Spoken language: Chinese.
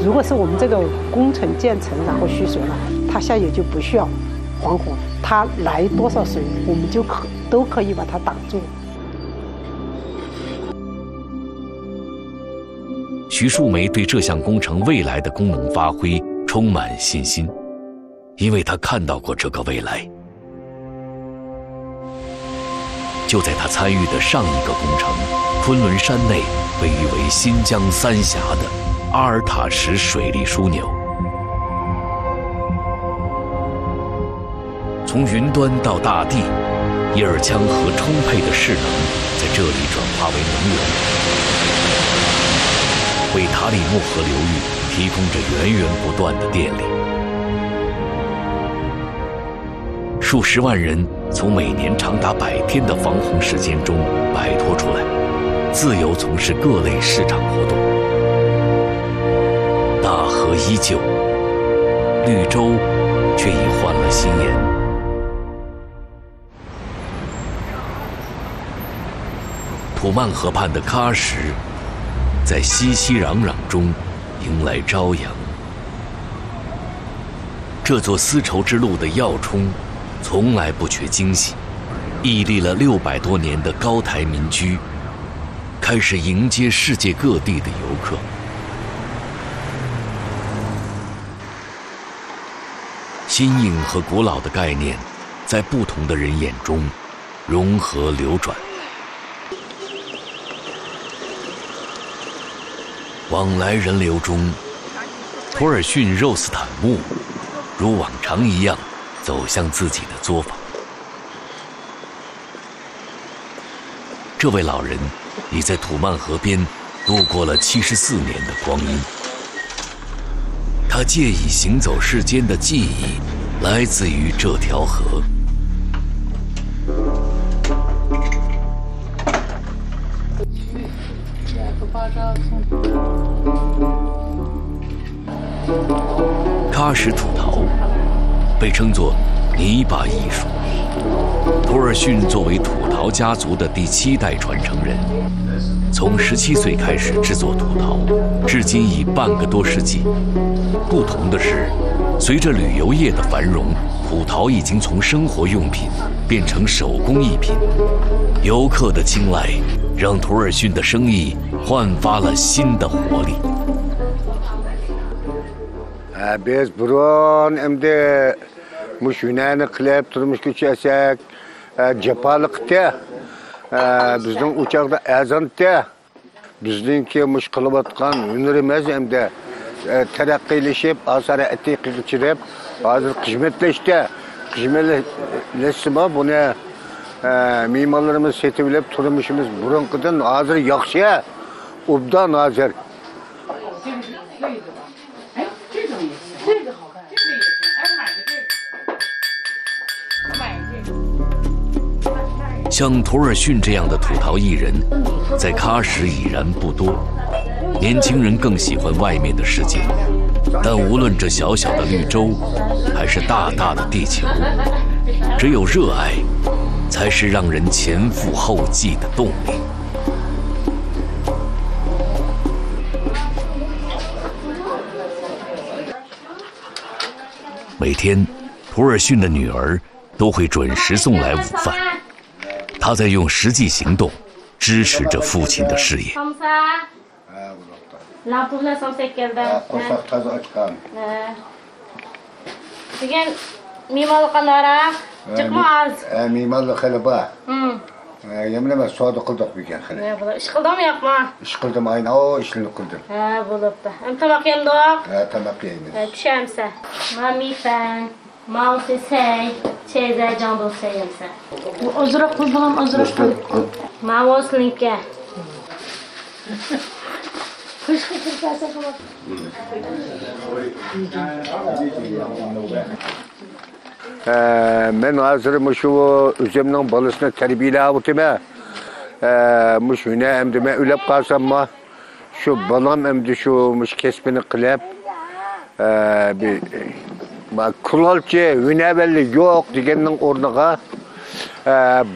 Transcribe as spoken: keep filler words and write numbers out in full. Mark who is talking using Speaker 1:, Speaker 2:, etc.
Speaker 1: 如果是我们这个工程建成然后蓄水了，它下游就不需要防洪，它来多少水，我们就可都可以把它挡住。
Speaker 2: 徐树梅对这项工程未来的功能发挥充满信心，因为她看到过这个未来。就在她参与的上一个工程，昆仑山内被誉为新疆三峡的阿尔塔什水利枢纽，从云端到大地，叶尔羌河充沛的势能在这里转化为能源，为塔里木河流域提供着源源不断的电力。数十万人从每年长达百天的防洪时间中摆脱出来，自由从事各类市场活动。大河依旧，绿洲却已换了新颜。土曼河畔的喀什，在熙熙攘攘中迎来朝阳。这座丝绸之路的要冲从来不缺惊喜，屹立了六百多年的高台民居开始迎接世界各地的游客。新颖和古老的概念在不同的人眼中融合流转，往来人流中，图尔逊·肉斯坦木如往常一样走向自己的作坊。这位老人已在土曼河边度过了七十四年的光阴。他借以行走世间的记忆，来自于这条河。喀什土陶被称作泥巴艺术。图尔逊作为土陶家族的第七代传承人，从十七岁开始制作土陶，至今已半个多世纪。不同的是，随着旅游业的繁荣，土陶已经从生活用品变成手工艺品。游客的青睐让图尔逊的生意焕发了新的活力。
Speaker 3: biz burun endi mushunani qilib turmush kechirsak, jafoliqda bizning o'chaqda azonda bizningki mush qilayotgan hunarimiz endi taraqqiylasib, asarati qilchirib, hozir xizmatlashda, xizmatlashma buni me'morlarimiz setilib turmushimiz burunqidan hozir yaxshi, obdan hozir. 像图尔逊这样的土陶艺人，在喀什已然不多。年轻人更喜欢外面的世界，但无论这小小的绿洲，还是大大的地球，只有热爱，才是让人前赴后继的动力。每天，图尔逊的女儿都会准时送来午饭。 他在用实际行动支持着父亲的事业。
Speaker 4: Yemleme soğudu kıldık bir kere. Ne bu? İş kıldım mı yapma? İş kıldım aynı o işini kıldım.
Speaker 5: Ha bulup da. Hem tamak yedim.
Speaker 4: Ha tamak yedim.
Speaker 5: Düşemse. Mami fen. Mausi sey. Çeyze can bul seyemse.
Speaker 6: Ozrak kıldım, ozrak kıldım.
Speaker 5: Mavos linke.
Speaker 6: Kış kışır kase kıldım.
Speaker 3: Men hozir mushu o'zimning bolasini tarbiyalayaptim. Mush uni endi men o'lib qolsammi, shu bolam endi shu mush kasbini qilib, bir kulolchi, hunavelli yo'q deganning o'rniga